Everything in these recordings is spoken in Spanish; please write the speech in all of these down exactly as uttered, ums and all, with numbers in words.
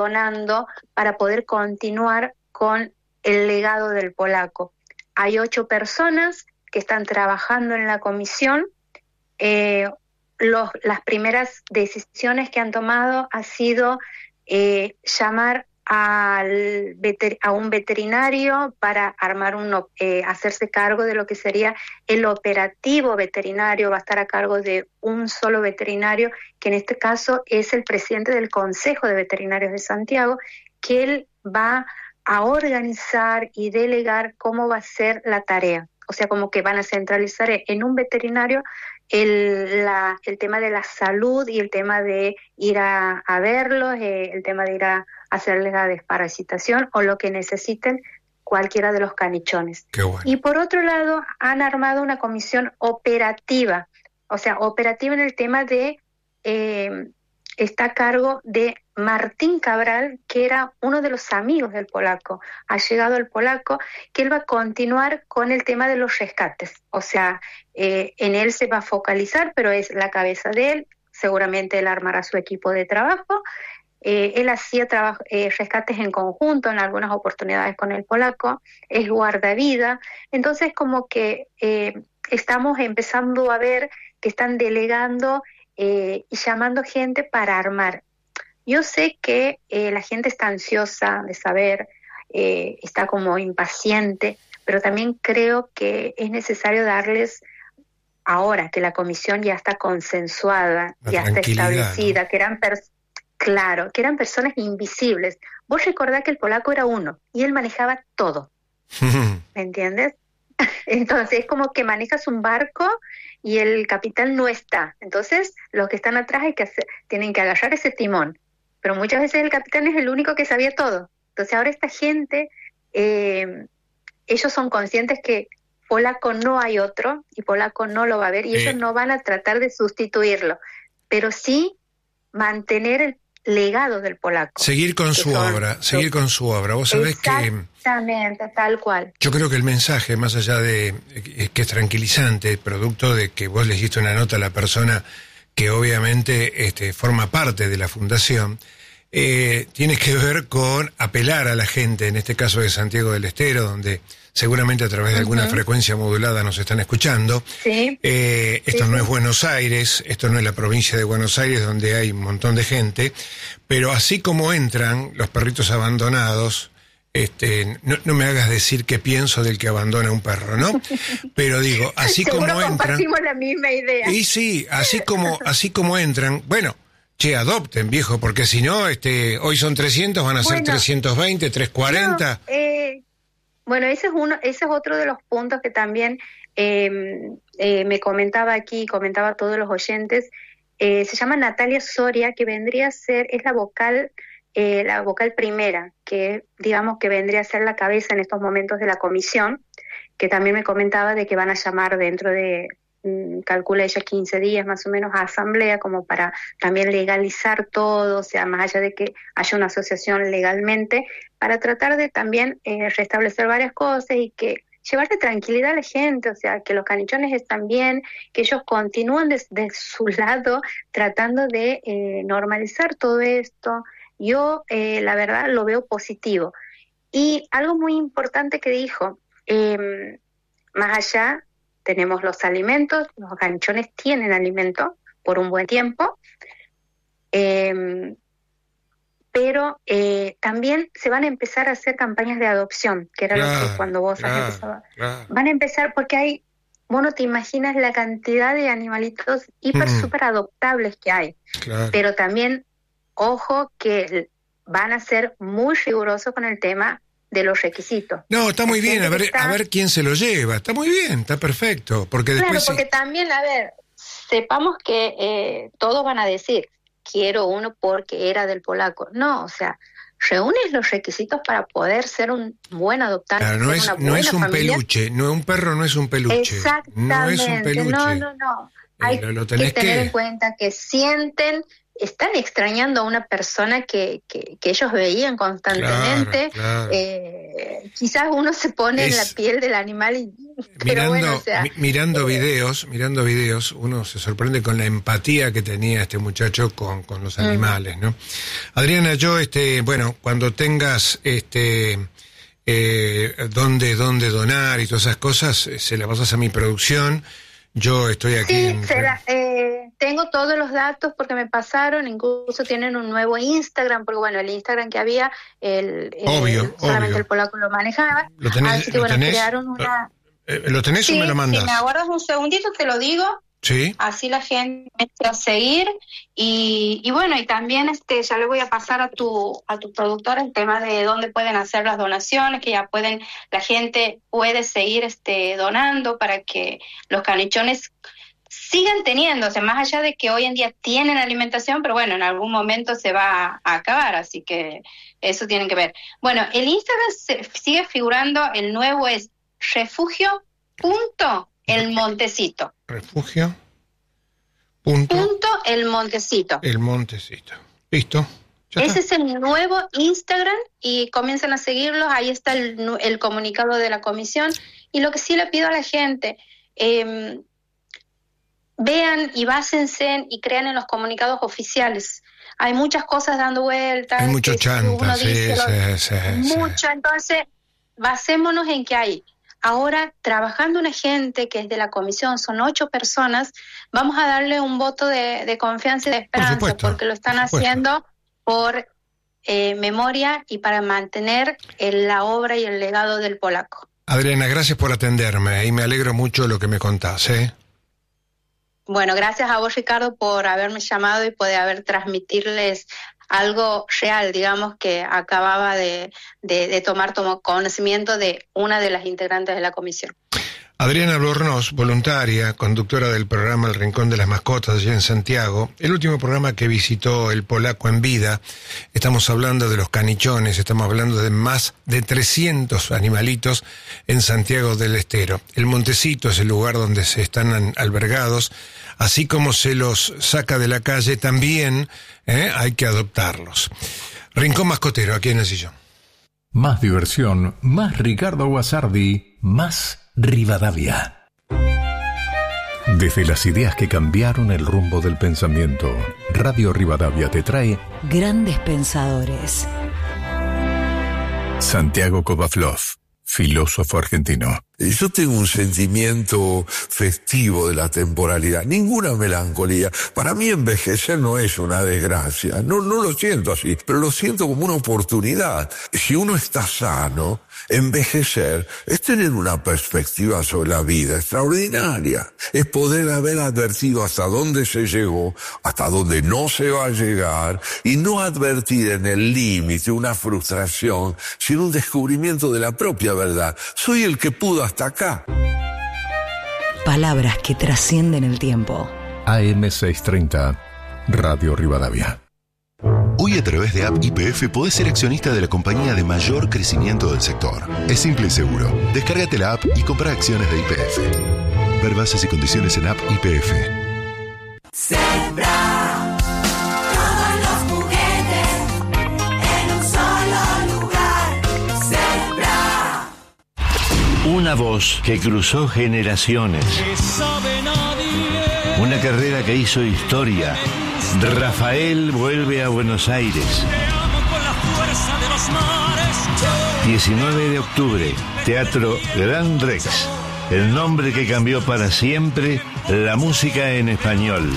donando para poder continuar con el legado del polaco. Hay ocho personas que están trabajando en la comisión. Eh, los, las primeras decisiones que han tomado ha sido eh, llamar al veter, a un veterinario para armar un, eh, hacerse cargo de lo que sería el operativo veterinario. Va a estar a cargo de un solo veterinario, que en este caso es el presidente del Consejo de Veterinarios de Santiago, que él va a organizar y delegar cómo va a ser la tarea. O sea, como que van a centralizar en un veterinario el, la, el tema de la salud y el tema de ir a, a verlos, eh, el tema de ir a hacerles la desparasitación o lo que necesiten cualquiera de los canichones. Qué bueno. Y por otro lado, han armado una comisión operativa, o sea, operativa en el tema de... Eh, está a cargo de Martín Cabral, que era uno de los amigos del polaco. Ha llegado el polaco, que él va a continuar con el tema de los rescates. O sea, eh, en él se va a focalizar, pero es la cabeza de él. Seguramente él armará su equipo de trabajo. Eh, él hacía trabajo, eh, rescates en conjunto en algunas oportunidades con el polaco. Es guardavida. Entonces, como que eh, estamos empezando a ver que están delegando Eh, y llamando gente para armar. Yo sé que eh, la gente está ansiosa de saber, eh, está como impaciente, pero también creo que es necesario darles, ahora que la comisión ya está consensuada, la ya está establecida, ¿no? que eran pers- claro, que eran personas invisibles. Vos recordás que el polaco era uno y él manejaba todo, ¿me entiendes? Entonces es como que manejas un barco y el capitán no está. Entonces los que están atrás hay que hacer, tienen que agarrar ese timón. Pero muchas veces el capitán es el único que sabía todo. Entonces ahora esta gente, eh, ellos son conscientes que polaco no hay otro y polaco no lo va a ver y eh. ellos no van a tratar de sustituirlo, pero sí mantener el legado del polaco. Seguir con su son, obra, son, seguir con su obra. Vos sabés que... Exactamente, tal cual. Yo creo que el mensaje, más allá de que es tranquilizante, producto de que vos le hiciste una nota a la persona que obviamente este, forma parte de la fundación, eh, tiene que ver con apelar a la gente, en este caso de Santiago del Estero, donde seguramente a través de uh-huh. alguna frecuencia modulada nos están escuchando. Sí. Eh, esto sí, no sí. es Buenos Aires, esto no es la provincia de Buenos Aires, donde hay un montón de gente, pero así como entran los perritos abandonados, este, no, no me hagas decir qué pienso del que abandona un perro, ¿no? Pero digo, así como entran... compartimos la misma idea. Y sí, así como, así como entran, bueno... Che, adopten, viejo, porque si no, este, hoy son trescientos, van a bueno, ser trescientos veinte, trescientos cuarenta. No, eh, bueno, ese es uno, ese es otro de los puntos que también eh, eh, me comentaba aquí, comentaba a todos los oyentes. Eh, se llama Natalia Soria, que vendría a ser, es la vocal, eh, la vocal primera, que digamos que vendría a ser la cabeza en estos momentos de la comisión, que también me comentaba de que van a llamar dentro de... calcula ella quince días más o menos a asamblea como para también legalizar todo, o sea, más allá de que haya una asociación legalmente, para tratar de también eh, restablecer varias cosas y que llevarle tranquilidad a la gente, o sea, que los canichones están bien, que ellos continúan de, de su lado tratando de eh, normalizar todo esto. Yo eh, la verdad lo veo positivo. Y algo muy importante que dijo, eh, más allá tenemos los alimentos, los canichones tienen alimento por un buen tiempo, eh, pero eh, también se van a empezar a hacer campañas de adopción, que era claro, lo que cuando vos claro, has empezado. Claro. Van a empezar porque hay, vos no te imaginas la cantidad de animalitos hiper mm. super adoptables que hay, claro. Pero también, ojo, que van a ser muy rigurosos con el tema de los requisitos. No, está muy bien, a ver, está... a ver quién se lo lleva, está muy bien, está perfecto, porque después... Claro, porque sí... también, a ver, sepamos que eh, todos van a decir, quiero uno porque era del polaco. No, o sea, reúnes los requisitos para poder ser un buen adoptante. Claro, no es, una no es un familia. peluche, no, un perro no es un peluche. Exactamente, no es un peluche. no, no, no. Eh, Hay lo, lo que tener que... en cuenta que sienten están extrañando a una persona que, que, que ellos veían constantemente. Claro, claro. Eh, quizás uno se pone es, en la piel del animal y pero mirando, bueno, o sea, mi, mirando eh, videos, mirando videos, uno se sorprende con la empatía que tenía este muchacho con, con los animales, ¿no? Adriana, yo este, bueno, cuando tengas este eh, dónde, dónde donar y todas esas cosas, se las pasas a mi producción. Yo estoy aquí. Sí, en... será, eh, tengo todos los datos porque me pasaron, incluso tienen un nuevo Instagram, porque bueno, el Instagram que había, el, obvio, el solamente obvio. el polaco lo manejaba. ¿Lo tenés? Así que ¿lo bueno, tenés? crearon una... Eh, ¿Lo tenés sí, o me lo mandas? Si me aguardas un segundito te lo digo. Sí. Así la gente empieza a seguir y, y bueno, y también este ya le voy a pasar a tu a tu productora el tema de dónde pueden hacer las donaciones, que ya pueden, la gente puede seguir este donando para que los canichones sigan teniendo, o sea, más allá de que hoy en día tienen alimentación, pero bueno, en algún momento se va a acabar, así que eso tienen que ver. Bueno, el Instagram se, sigue figurando, el nuevo es refugio punto el montecito. Refugio punto, punto el montecito. El montecito. Listo. Ese está. Es el nuevo Instagram y comiencan a seguirlos. Ahí está el, el comunicado de la comisión. Y lo que sí le pido a la gente, eh, vean y básense y crean en los comunicados oficiales. Hay muchas cosas dando vueltas. Hay mucho chanta, sí, dice, sí, sí, mucho, sí. Entonces, basémonos en que hay. Ahora, trabajando una gente que es de la comisión, son ocho personas, vamos a darle un voto de, de confianza y de esperanza, por supuesto, porque lo están por haciendo por eh, memoria y para mantener el, la obra y el legado del polaco. Adriana, gracias por atenderme y me alegro mucho de lo que me contás, ¿eh? Bueno, gracias a vos, Ricardo, por haberme llamado y poder haber transmitirles algo real, digamos, que acababa de, de, de tomar tomo conocimiento de una de las integrantes de la comisión. Adriana Albornoz, voluntaria, conductora del programa El Rincón de las Mascotas allá en Santiago, el último programa que visitó el polaco en vida. Estamos hablando de los canichones, estamos hablando de más de trescientos animalitos en Santiago del Estero. El Montecito es el lugar donde se están albergados, así como se los saca de la calle, también ¿eh? hay que adoptarlos. Rincón Mascotero, aquí en el sillón. Más diversión, más Ricardo Guasardi, más Rivadavia. Desde las ideas que cambiaron el rumbo del pensamiento, Radio Rivadavia te trae Grandes Pensadores. Santiago Kovaflov, filósofo argentino. Yo tengo un sentimiento festivo de la temporalidad, ninguna melancolía. Para mí envejecer no es una desgracia, no, no lo siento así, pero lo siento como una oportunidad. Si uno está sano, envejecer es tener una perspectiva sobre la vida extraordinaria. Es poder haber advertido hasta dónde se llegó, hasta dónde no se va a llegar, y no advertir en el límite una frustración, sino un descubrimiento de la propia verdad. Soy el que pudo hasta acá. Palabras que trascienden el tiempo. A M seiscientos treinta, Radio Rivadavia. Hoy a través de App Y P F podés ser accionista de la compañía de mayor crecimiento del sector. Es simple y seguro. Descárgate la app y compra acciones de Y P F. Ver bases y condiciones en App Y P F. Zebra, todos los juguetes en un solo lugar. Zebra. Una voz que cruzó generaciones. Una carrera que hizo historia. Rafael vuelve a Buenos Aires. diecinueve de octubre, Teatro Gran Rex. El nombre que cambió para siempre la música en español.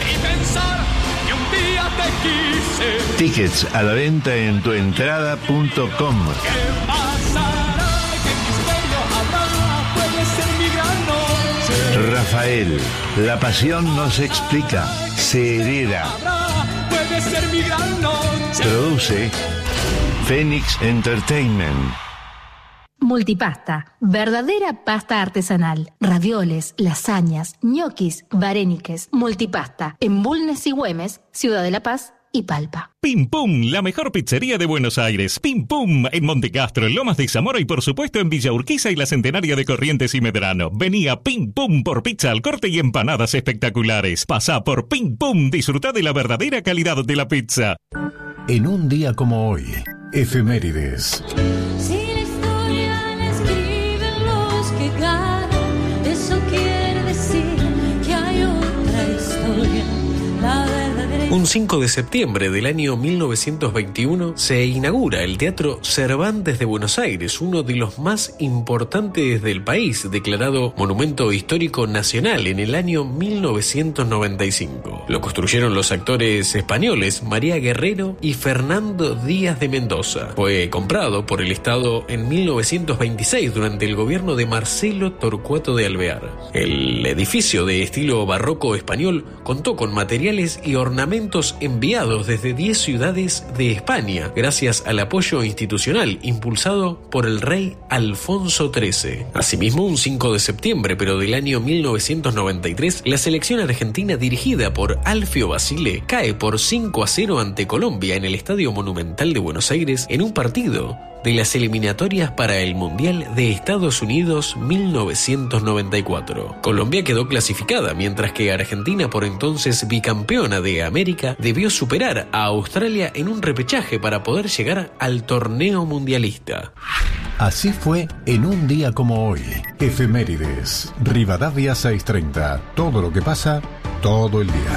Tickets a la venta en tuentrada punto com. Rafael, la pasión no se explica, se hereda. Produce Phoenix Entertainment. Multipasta, verdadera pasta artesanal. Ravioles, lasañas, ñoquis, varéniques. Multipasta, en Bulnes y Güemes, Ciudad de La Paz y palpa. Pim Pum, la mejor pizzería de Buenos Aires. Pim Pum, en Montecastro, en Lomas de Zamora y por supuesto en Villa Urquiza y la Centenaria de Corrientes y Medrano. Vení a Pim Pum por pizza al corte y empanadas espectaculares. Pasá por Pim Pum, disfrutá de la verdadera calidad de la pizza. En un día como hoy, efemérides. Si la historia la escriben los que ganan, eso quiere decir que hay otra historia, la verdadera. Un cinco de septiembre del año mil novecientos veintiuno se inaugura el Teatro Cervantes de Buenos Aires, uno de los más importantes del país, declarado Monumento Histórico Nacional en el año mil novecientos noventa y cinco. Lo construyeron los actores españoles María Guerrero y Fernando Díaz de Mendoza. Fue comprado por el Estado en mil novecientos veintiséis durante el gobierno de Marcelo Torcuato de Alvear. El edificio de estilo barroco español contó con materiales y ornamentos enviados desde diez ciudades de España, gracias al apoyo institucional impulsado por el rey Alfonso trece. Asimismo, un cinco de septiembre, pero del año mil novecientos noventa y tres, la selección argentina dirigida por Alfio Basile cae por cinco a cero ante Colombia en el Estadio Monumental de Buenos Aires en un partido de las eliminatorias para el Mundial de Estados Unidos mil novecientos noventa y cuatro. Colombia quedó clasificada, mientras que Argentina, por entonces bicampeona de América, debió superar a Australia en un repechaje para poder llegar al torneo mundialista. Así fue en un día como hoy. Efemérides. Rivadavia seiscientos treinta. Todo lo que pasa, todo el día.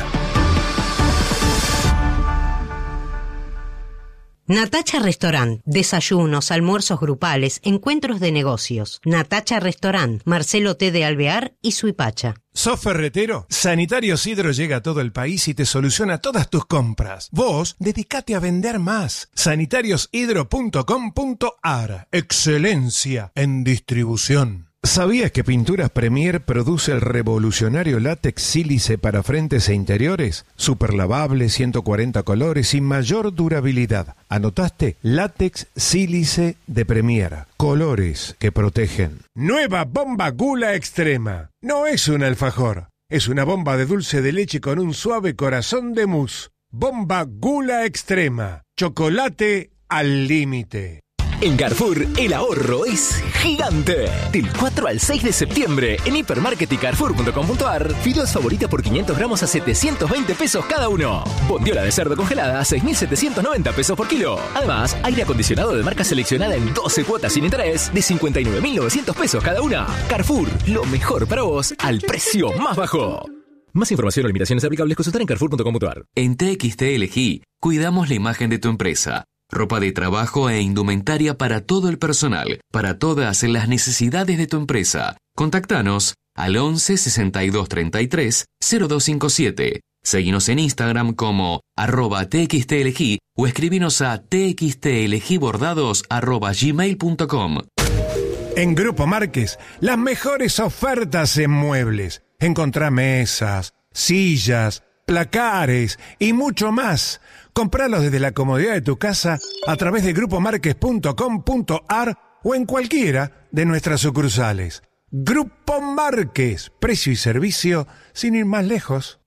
Natacha Restaurant, desayunos, almuerzos grupales, encuentros de negocios. Natacha Restaurant, Marcelo T. de Alvear y Suipacha. ¿Sos ferretero? Sanitarios Hidro llega a todo el país y te soluciona todas tus compras. Vos, dedicate a vender más. sanitarios hidro punto com punto ar. Excelencia en distribución. ¿Sabías que Pinturas Premier produce el revolucionario látex sílice para frentes e interiores? Super lavable, ciento cuarenta colores y mayor durabilidad. ¿Anotaste? Látex sílice de Premier. Colores que protegen. Nueva bomba Gula Extrema. No es un alfajor. Es una bomba de dulce de leche con un suave corazón de mousse. Bomba Gula Extrema. Chocolate al límite. En Carrefour, el ahorro es gigante. Del cuatro al seis de septiembre, en Hipermarket y Carrefour punto com punto ar, fideos favorita por quinientos gramos a setecientos veinte pesos cada uno. Bondiola de cerdo congelada a seis mil setecientos noventa pesos por kilo. Además, aire acondicionado de marca seleccionada en doce cuotas sin interés de cincuenta y nueve mil novecientos pesos cada una. Carrefour, lo mejor para vos al precio más bajo. Más información o limitaciones aplicables consultar en Carrefour punto com punto ar. En T X T L G, cuidamos la imagen de tu empresa. Ropa de trabajo e indumentaria para todo el personal, para todas las necesidades de tu empresa. Contactanos al once sesenta y dos treinta y tres cero dos cincuenta y siete. Seguinos en Instagram como arroba txtlg o escribinos a txtlgbordados arroba gmail punto com. En Grupo Márquez, las mejores ofertas en muebles. Encontrá mesas, sillas, placares y mucho más. Compralos desde la comodidad de tu casa a través de grupo márquez punto com punto ar o en cualquiera de nuestras sucursales. Grupo Márquez, precio y servicio sin ir más lejos.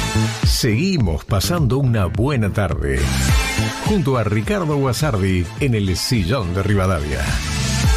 Seguimos pasando una buena tarde junto a Ricardo Guasardi en el Sillón de Rivadavia.